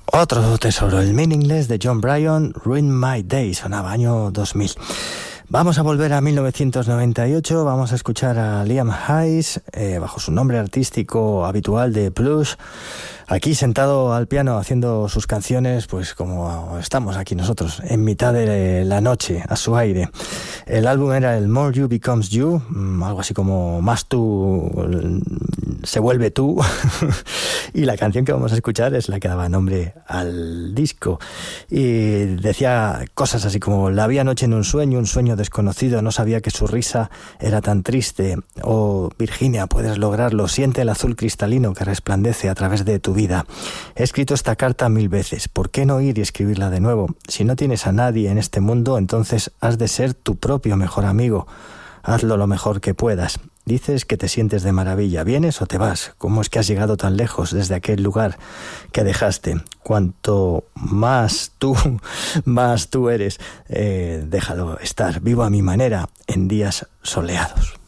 Otro tesoro, el Meaningless de Jon Brion, Ruin My Day, sonaba año 2000. Vamos a volver a 1998, vamos a escuchar a Liam Hayes, bajo su nombre artístico habitual de Plush, aquí sentado al piano haciendo sus canciones, pues como estamos aquí nosotros, en mitad de la noche, a su aire. El álbum era el More You Becomes You, algo así como Más tú se vuelve tú, y la canción que vamos a escuchar es la que daba nombre al disco. Y decía cosas así como: la vi anoche en un sueño desconocido, no sabía que su risa era tan triste. Oh, Virginia, puedes lograrlo, siente el azul cristalino que resplandece a través de tu vida. He escrito esta carta 1000 veces, ¿por qué no ir y escribirla de nuevo? Si no tienes a nadie en este mundo, entonces has de ser tu propio mejor amigo. Hazlo lo mejor que puedas. Dices que te sientes de maravilla. ¿Vienes o te vas? ¿Cómo es que has llegado tan lejos desde aquel lugar que dejaste? Cuanto más tú eres, déjalo estar. Vivo a mi manera en días soleados.